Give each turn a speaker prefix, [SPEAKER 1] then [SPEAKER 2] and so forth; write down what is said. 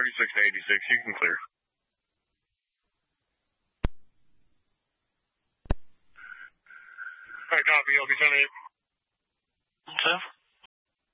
[SPEAKER 1] 36 to 86. You can clear. All right, copy. LB 10-8.
[SPEAKER 2] 7.